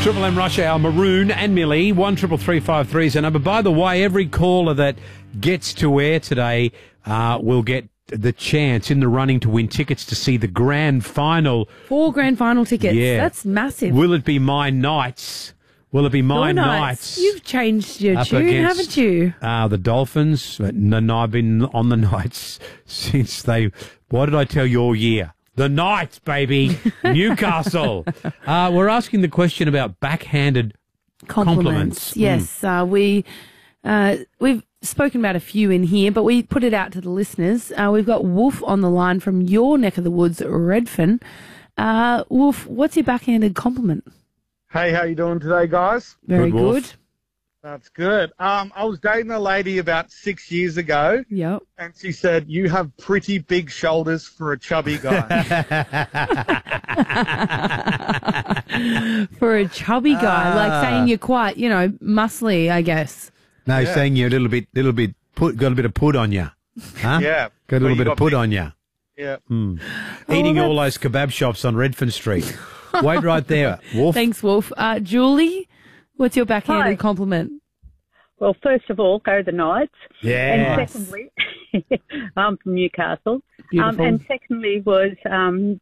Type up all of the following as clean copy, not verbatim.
Triple M Rush Hour, Maroon and Millie, 133353 is the number. By the way, every caller that gets to air today will get the chance in the running to win tickets to see the grand final. 4 grand final tickets. Yeah. That's massive. Will it be my Knights? Will it be my Knights? You've changed your Up tune, against, haven't you? The Dolphins. No, I've been on the Knights since they... What did I tell you all year? The Knights, baby. Newcastle. We're asking the question about backhanded compliments. Yes, we've spoken about a few in here, but we put it out to the listeners. We've got Wolf on the line from your neck of the woods, Redfern. Wolf, what's your backhanded compliment? Hey, how you doing today, guys? Very Good, Wolf. good. That's good. I was dating a lady about 6 years ago, Yep. and she said, "You have pretty big shoulders for a chubby guy." For a chubby guy, like saying you're quite, muscly, I guess. No, saying you're got a bit of put on you. Huh? Yeah. Got a little Well, you bit of got put big- on you. Yeah. Eating all those kebab shops on Redfern Street. Wait right there, Wolf. Thanks, Wolf. Julie, what's your backhanded Hi. compliment? Well, first of all, go the Knights. Yeah. And secondly, I'm from Newcastle. Beautiful. And secondly was I'm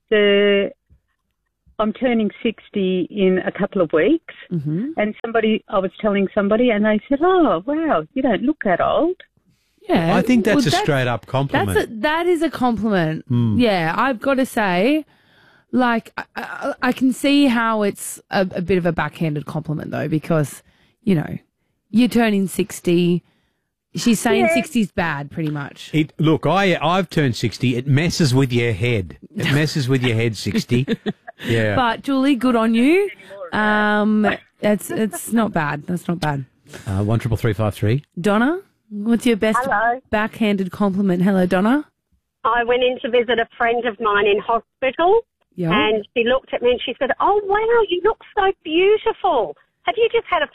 turning 60 in a couple of weeks. Mm-hmm. And I was telling somebody, and they said, "Oh, wow, you don't look that old." Yeah, I think that's well, a straight up compliment. That is a compliment. Yeah, I've got to say, like, I can see how it's a bit of a backhanded compliment, though, because, you're turning 60. She's saying 60's bad, pretty much. Look, I've turned 60. It messes with your head. It messes with your head, 60. Yeah. But, Julie, good on you. It's not bad. That's not bad. 133353. Donna, what's your best Hello. backhanded compliment? Hello, Donna. I went in to visit a friend of mine in hospital, Yeah. and she looked at me and she said, "Oh, wow, you look so beautiful. Have you just had a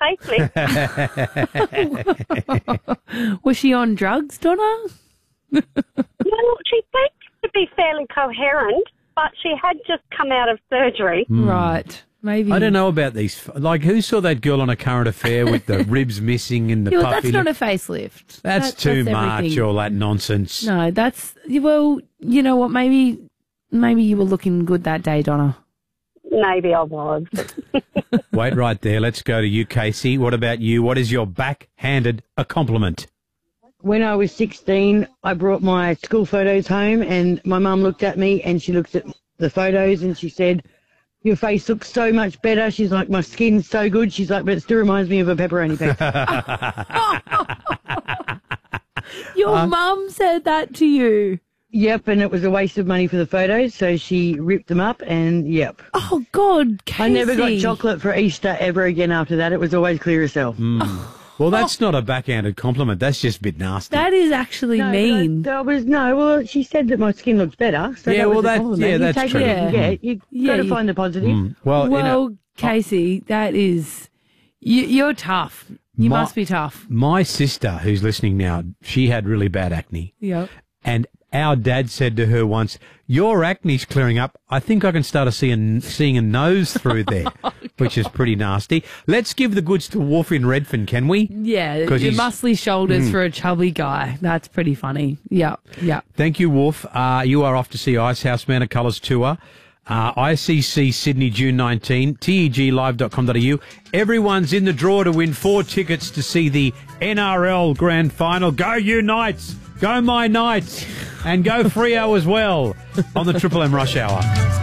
facelift?" Was she on drugs, Donna? No, she seemed to be fairly coherent, but she had just come out of surgery. Right. Maybe. I don't know about these. Like, who saw that girl on A Current Affair with the ribs missing and the Yeah, well, puffy that's not lip? a facelift. That's too much, everything. all that nonsense. No, that's, well, you know what, maybe you were looking good that day, Donna. Maybe I was. Wait right there. Let's go to you, Casey. What about you? What is your backhanded a compliment? When I was 16, I brought my school photos home, and my mum looked at me and she looked at the photos and she said, "Your face looks so much better." She's like, "My skin's so good." She's like, "But it still reminds me of a pepperoni pizza." Your mum said that to you. Yep, and it was a waste of money for the photos, so she ripped them up, and yep. Oh, God, Casey. I never got chocolate for Easter ever again after that. It was always clear as hell. Well, that's not a backhanded compliment. That's just a bit nasty. That is actually mean. Well, she said that my skin looks better. So Yeah, that well, was a that- compliment. yeah, that's you take true. What you can get. You got to you- find the positive. Well, Casey, that is... You're tough. You My- must be tough. my sister, who's listening now, she had really bad acne. Yep. And our dad said to her once, "Your acne's clearing up. I think I can start seeing a nose through there," which is pretty nasty. Let's give the goods to Wolf in Redfern, can we? Yeah, your 'Cause he's- muscly shoulders for a chubby guy. That's pretty funny. Yep. Thank you, Wolf. You are off to see Icehouse Man of Colours Tour. ICC Sydney, June 19, teglive.com.au. Everyone's in the draw to win 4 tickets to see the NRL Grand Final. Go you Knights! Go my Knights! And go Freo as well on the Triple M Rush Hour.